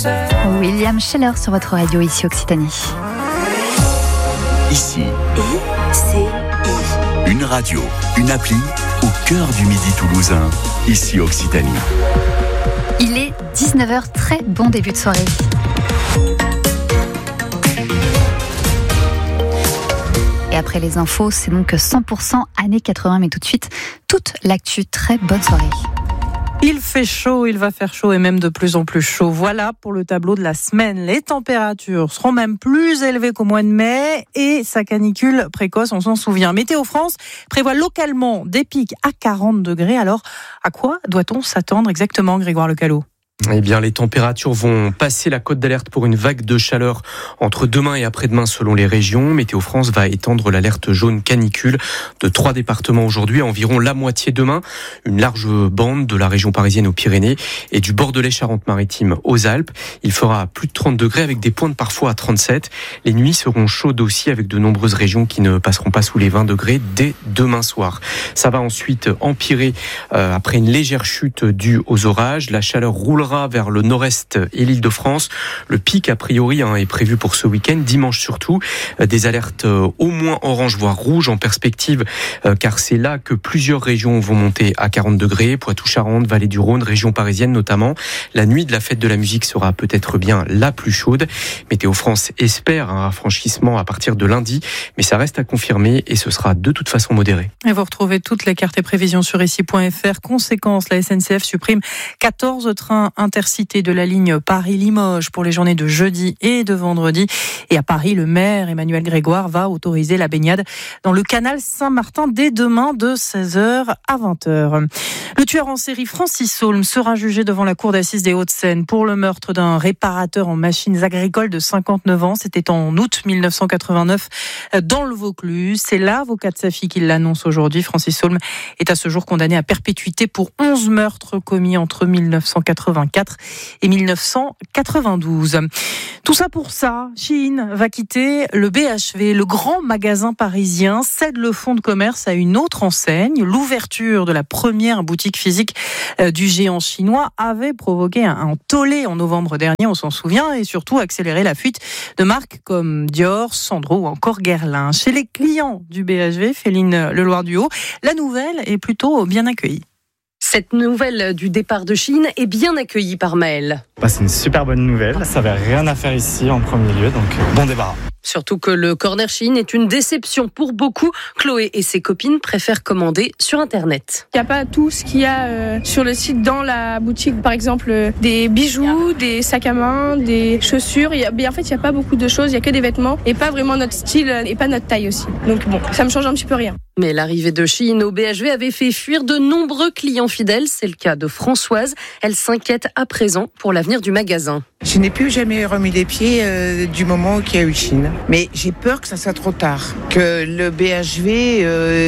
William Scheller sur votre radio ici Occitanie. Ici, une radio, une appli au cœur du Midi toulousain, ici Occitanie. Il est 19h, très bon début de soirée. Et après les infos, c'est donc 100% années 80, mais tout de suite, toute l'actu. Très bonne soirée. Il fait chaud, il va faire chaud et même de plus en plus chaud. Voilà pour le tableau de la semaine. Les températures seront même plus élevées qu'au mois de mai et sa canicule précoce, on s'en souvient. Météo France prévoit localement des pics à 40 degrés. Alors, à quoi doit-on s'attendre exactement, Grégoire Lecalot ? Eh bien, les températures vont passer la cote d'alerte pour une vague de chaleur entre demain et après-demain selon les régions. Météo France va étendre l'alerte jaune canicule de 3 départements aujourd'hui à environ la moitié demain. Une large bande de la région parisienne aux Pyrénées et du Bordelais-Charente-Maritime aux Alpes. Il fera plus de 30 degrés avec des pointes parfois à 37. Les nuits seront chaudes aussi avec de nombreuses régions qui ne passeront pas sous les 20 degrés dès demain soir. Ça va ensuite empirer après une légère chute due aux orages. La chaleur roulera vers le nord-est et l'Île-de-France. Le pic, a priori, est prévu pour ce week-end, dimanche surtout. Des alertes au moins orange, voire rouge en perspective, car c'est là que plusieurs régions vont monter à 40 degrés. Poitou-Charentes, Vallée du Rhône, région parisienne notamment. La nuit de la fête de la musique sera peut-être bien la plus chaude. Météo France espère un rafraîchissement à partir de lundi, mais ça reste à confirmer et ce sera de toute façon modéré. Et vous retrouvez toutes les cartes et prévisions sur ici.fr. Conséquence, la SNCF supprime 14 trains intercités de la ligne Paris-Limoges pour les journées de jeudi et de vendredi. Et à Paris, le maire Emmanuel Grégoire va autoriser la baignade dans le canal Saint-Martin dès demain de 16h à 20h. Le tueur en série Francis Saulme sera jugé devant la cour d'assises des Hauts-de-Seine pour le meurtre d'un réparateur en machines agricoles de 59 ans. C'était en août 1989 dans le Vaucluse. C'est l'avocat de sa fille qui l'annonce aujourd'hui. Francis Saulme est à ce jour condamné à perpétuité pour 11 meurtres commis entre 1984 et 1992. Tout ça pour ça, Shein va quitter le BHV. Le grand magasin parisien cède le fonds de commerce à une autre enseigne. L'ouverture de la première boutique physique du géant chinois avait provoqué un tollé en novembre dernier, on s'en souvient, et surtout accéléré la fuite de marques comme Dior, Sandro ou encore Guerlain. Chez les clients du BHV, Féline Leloir-Duhaut, la nouvelle est plutôt bien accueillie. Cette nouvelle du départ de Shein est bien accueillie par Maël. C'est une super bonne nouvelle, ça n'avait rien à faire ici en premier lieu, donc bon débarras. Surtout que le corner Shein est une déception pour beaucoup. Chloé et ses copines préfèrent commander sur Internet. Il n'y a pas tout ce qu'il y a sur le site dans la boutique. Par exemple, des bijoux, des sacs à main, des chaussures. En fait, il n'y a pas beaucoup de choses, il n'y a que des vêtements et pas vraiment notre style et pas notre taille aussi. Donc bon, ça me change un petit peu rien. Mais l'arrivée de Shein au BHV avait fait fuir de nombreux clients fidèles. C'est le cas de Françoise. Elle s'inquiète à présent pour l'avenir du magasin. Je n'ai plus jamais remis les pieds du moment qu'il y a eu Shein. Mais j'ai peur que ça soit trop tard, que le BHV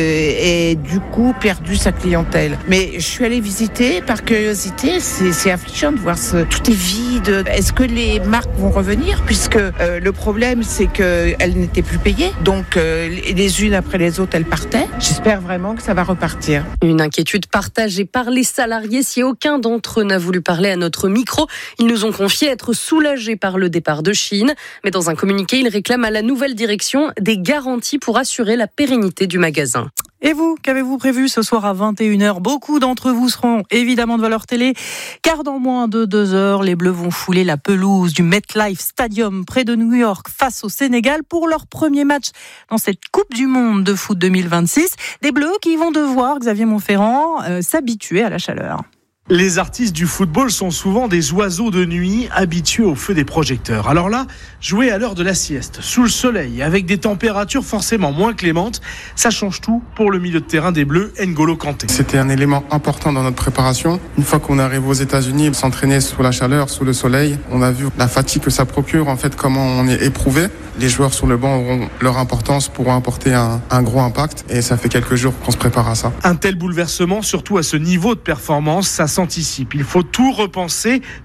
ait du coup perdu sa clientèle. Mais je suis allée visiter par curiosité, c'est affligeant de voir tout est vide. Est-ce que les marques vont revenir? Puisque le problème c'est qu'elles n'étaient plus payées, donc les unes après les autres elles partaient. J'espère vraiment que ça va repartir. Une inquiétude partagée par les salariés. Si aucun d'entre eux n'a voulu parler à notre micro, ils nous ont confié être soulagés par le départ de Shein. Mais dans un communiqué, ils réclament à la nouvelle direction des garanties pour assurer la pérennité du magasin. Et vous, qu'avez-vous prévu ce soir à 21h? Beaucoup d'entre vous seront évidemment devant leur télé, car dans moins de 2 heures, les Bleus vont fouler la pelouse du MetLife Stadium près de New York face au Sénégal pour leur premier match dans cette Coupe du Monde de foot 2026. Des Bleus qui vont devoir, Xavier Montferrand, s'habituer à la chaleur. Les artistes du football sont souvent des oiseaux de nuit habitués au feu des projecteurs. Alors là, jouer à l'heure de la sieste, sous le soleil, avec des températures forcément moins clémentes, ça change tout pour le milieu de terrain des Bleus, N'Golo Kanté. C'était un élément important dans notre préparation. Une fois qu'on arrive aux États-Unis, s'entraîner sous la chaleur, sous le soleil, on a vu la fatigue que ça procure, en fait, comment on est éprouvé. Les joueurs sur le banc auront leur importance, pourront apporter un gros impact, et ça fait quelques jours qu'on se prépare à ça. Un tel bouleversement, surtout à ce niveau de performance, ça s'anticipe. Il faut tout repenser,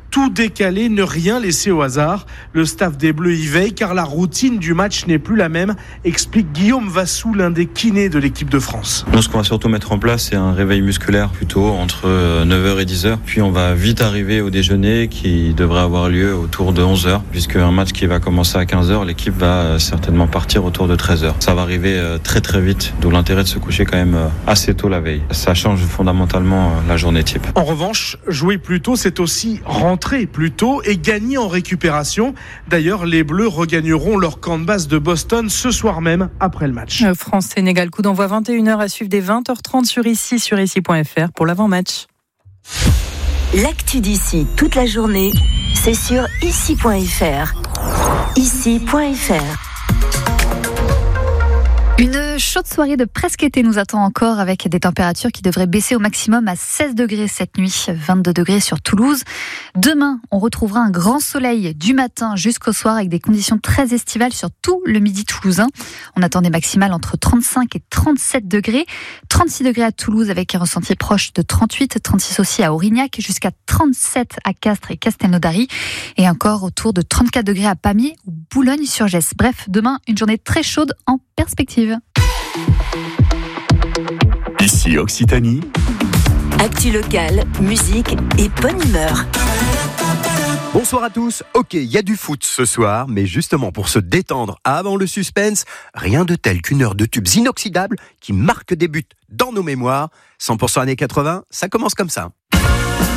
tout décaler, ne rien laisser au hasard. Le staff des Bleus y veille car la routine du match n'est plus la même, explique Guillaume Vassou, l'un des kinés de l'équipe de France. Nous, ce qu'on va surtout mettre en place, c'est un réveil musculaire plutôt entre 9h et 10h. Puis on va vite arriver au déjeuner qui devrait avoir lieu autour de 11h, puisque un match qui va commencer à 15h, l'équipe va certainement partir autour de 13h. Ça va arriver très très vite, d'où l'intérêt de se coucher quand même assez tôt la veille. Ça change fondamentalement la journée type. En revanche, jouer plus tôt, c'est aussi rentrer plus tôt et gagner en récupération. D'ailleurs, les Bleus regagneront leur camp de base de Boston ce soir même après le match. France-Sénégal, coup d'envoi 21h à suivre dès 20h30 sur ici.fr pour l'avant-match. L'actu d'ici toute la journée, c'est sur ici.fr. Ici.fr. Une chaude soirée de presque été nous attend encore avec des températures qui devraient baisser au maximum à 16 degrés cette nuit, 22 degrés sur Toulouse. Demain, on retrouvera un grand soleil du matin jusqu'au soir avec des conditions très estivales sur tout le midi toulousain. On attend des maximales entre 35 et 37 degrés, 36 degrés à Toulouse avec un ressenti proche de 38, 36 aussi à Aurignac, jusqu'à 37 à Castres et Castelnaudary et encore autour de 34 degrés à Pamiers ou Boulogne-sur-Gesse. Bref, demain, une journée très chaude en perspective. Ici Occitanie. Actu locale, musique et bonne humeur. Bonsoir à tous. Ok, il y a du foot ce soir, mais justement pour se détendre avant le suspense, rien de tel qu'une heure de tubes inoxydables qui marquent des buts dans nos mémoires. 100% années 80, ça commence comme ça.